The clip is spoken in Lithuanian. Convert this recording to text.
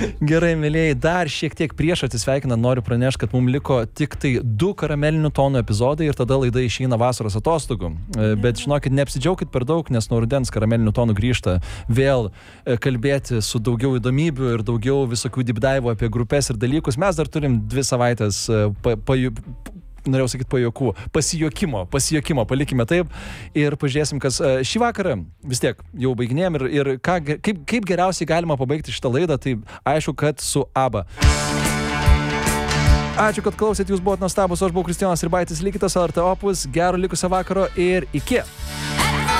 Gerai, mėlėjai, dar šiek tiek prieš atsisveikinant noriu pranešti, kad mums liko tik tai 2 karamelinių tonų epizodai ir tada laida išeina vasaros atostogų. Bet žinokit, neapsidžiaukit per daug, nes nuo rudens karamelinių tonų grįžta vėl kalbėti su daugiau įdomybių ir daugiau visokių deep dive apie grupės ir dalykus. Mes dar turim 2 savaitės norėjau sakyti pajuokų, pasijuokimo, palikime taip ir pažiūrėsim, kas šį vakarą vis tiek jau baiginėjom ir kaip geriausiai galima pabaigti šitą laidą, tai aišku, kad su ABBA. Ačiū, kad klausėt, jūs buvot nuostabus, aš buvau Kristijonas Ribaitis, likite su LRT Opus, gero likusio vakaro ir iki.